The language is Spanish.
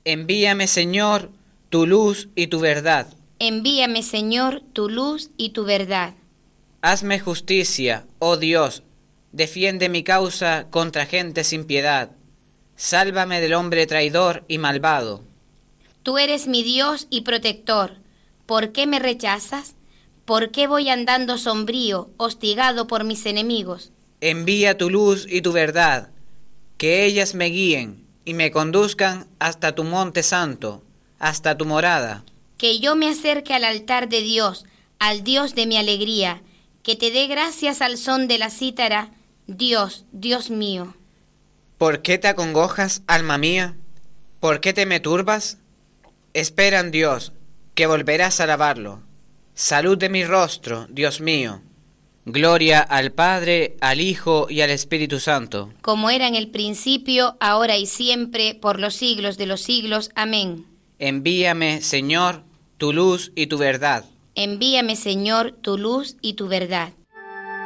Envíame, Señor, tu luz y tu verdad. Envíame, Señor, tu luz y tu verdad. Hazme justicia, oh Dios, defiende mi causa contra gente sin piedad. Sálvame del hombre traidor y malvado. Tú eres mi Dios y protector. ¿Por qué me rechazas? ¿Por qué voy andando sombrío, hostigado por mis enemigos? Envía tu luz y tu verdad, que ellas me guíen y me conduzcan hasta tu monte santo, hasta tu morada. Que yo me acerque al altar de Dios, al Dios de mi alegría, que te dé gracias al son de la cítara, Dios, Dios mío. ¿Por qué te acongojas, alma mía? ¿Por qué te me turbas? Espera en Dios, que volverás a alabarlo. Salud de mi rostro, Dios mío. Gloria al Padre, al Hijo y al Espíritu Santo. Como era en el principio, ahora y siempre, por los siglos de los siglos. Amén. Envíame, Señor, tu luz y tu verdad. Envíame, Señor, tu luz y tu verdad.